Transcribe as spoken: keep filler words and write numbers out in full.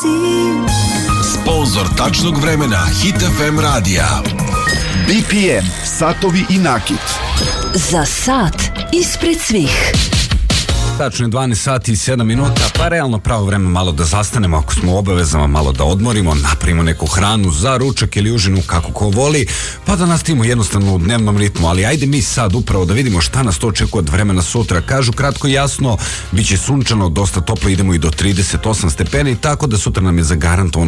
Sponzor tačnog vremena Hit F M radija. B P M, satovi i nakit. Za sat ispred svih. Tačno je dvanaest sati i sedam minuta, pa realno pravo vreme malo da zastanemo ako smo u obavezama, malo da odmorimo, napravimo neku hranu za ručak ili užinu kako ko voli, pa da nastavimo jednostavno u dnevnom ritmu. Ali ajde mi sad upravo da vidimo šta nas to očekuje od vremena sutra. Kažu kratko i jasno, bit će sunčano, dosta toplo, idemo i do trideset osam stepeni, tako da sutra nam je zagarantovano